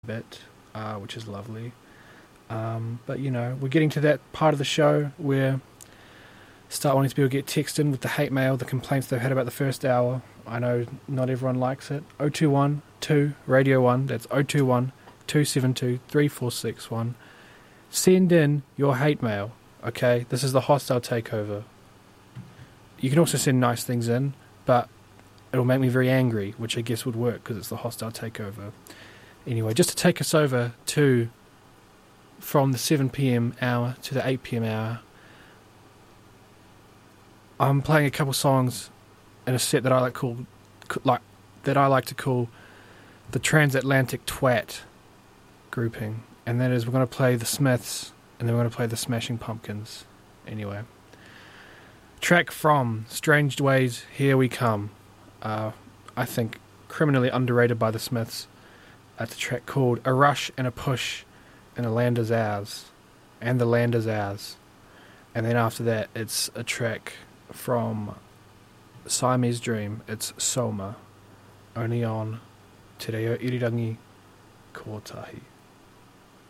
bit, which is lovely. But we're getting to that part of the show where start wanting to people get text in with the hate mail, the complaints they've had about the first hour. I know not everyone likes it. 021 2 Radio 1, that's 021 272 3461. Send in your hate mail, okay? This is the hostile takeover. You can also send nice things in, but it'll make me very angry, which I guess would work because it's the hostile takeover. Anyway, just to take us over to from the 7 p.m. hour to the 8 p.m. hour, I'm playing a couple songs in a set that I like to call the Transatlantic Twat grouping, and that is we're going to play the Smiths and then we're going to play the Smashing Pumpkins. Anyway, track from Strange Ways, Here We Come. I think criminally underrated by the Smiths. That's a track called A Rush and a Push and The Land Is Ours. And The Land Is Ours. And then after that, it's a track from Siamese Dream. It's Soma. Only on Te Reo Irirangi Kotahi.